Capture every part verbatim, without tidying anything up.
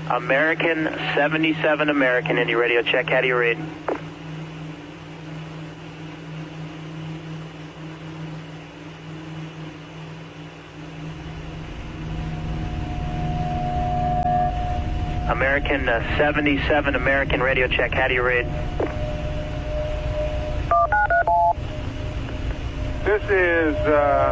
American seventy-seven American, Indy radio check. How do you read? American uh, seventy-seven American radio check. How do you read? This is uh,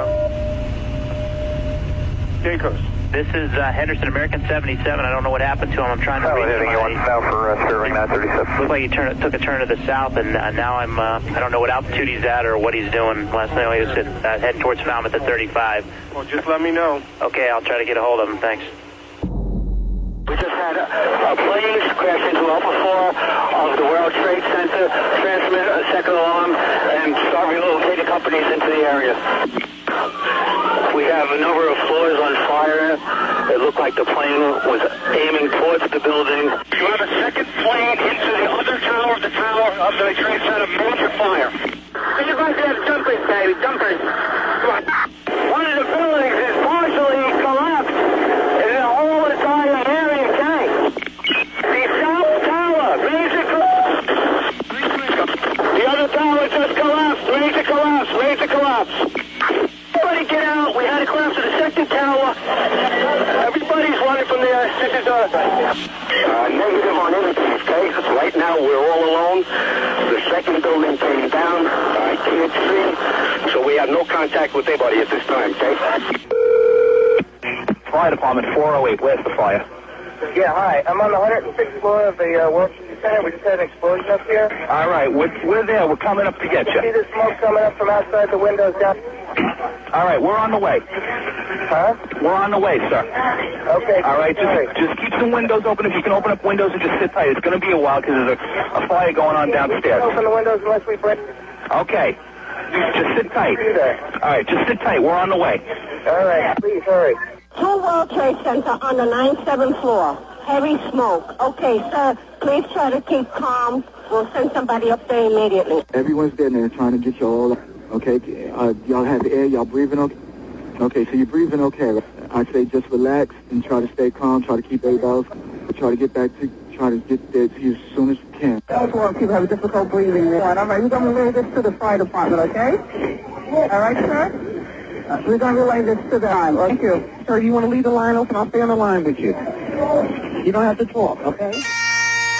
Jacobs. This is uh, Henderson American seventy-seven. I don't know what happened to him. I'm trying to read heading you one south for uh, serving nine thirty-seven. Looks like he turned, took a turn to the south, and uh, now I'm, uh, I don't know what altitude he's at or what he's doing. Last night he was at, uh, heading towards Falmouth at thirty-five. Well, just let me know. Okay, I'll try to get a hold of him. Thanks. We just had a, a plane crash into Alpha four of the World Trade Center, transmit a second alarm, and start relocating companies into the area. We have a number of floors on fire. It looked like the plane was aiming towards the building. You have a second plane into the other tower of the tower of the Trade Center, major fire. You guys have jumpers, baby, jumpers. Come on. One of the buildings is partially collapsed, and the whole entire area tank. The South Tower, major collapse. The other tower just collapsed, major collapse, major collapse. Everybody get out. We had to collapse to the second tower. Everybody's running from there. This is uh, uh, negative on everything, okay? Right now we're all alone. The second building came down. I can't see. So we have no contact with anybody at this time, okay? Fire Department four oh eight, where's the fire? Yeah, hi. I'm on the one hundred sixth floor of the uh, World Trade Center. We just had an explosion up here. All right, we're, we're there. We're coming up to get See you. the smoke coming up from outside the windows down? All right, we're on the way. Huh? We're on the way, sir. Okay. All right, sorry. just, just keep some windows open. If you can open up windows and just sit tight. It's going to be a while because there's a, a fire going on Yeah, we can't downstairs. open the windows unless we break. Okay. Just sit tight. See there. All right, just sit tight. We're on the way. All right, please hurry. Two World Trade Center on the ninety-seventh floor. Heavy smoke. Okay, sir, please try to keep calm. We'll send somebody up there immediately. Everyone's there now trying to get you all up. Okay, uh, y'all have air, y'all breathing okay? Okay, so you're breathing okay. I say just relax and try to stay calm, try to keep everybody else, try to get back to, try to get there to you as soon as you can. All four people have difficult breathing. All right, we're going to relay this to the fire department, okay? All right, sir? Uh, we're going to relay this to the line. Thank you. Sir, do you want to leave the line open? I'll stay on the line with you. You don't have to talk, okay?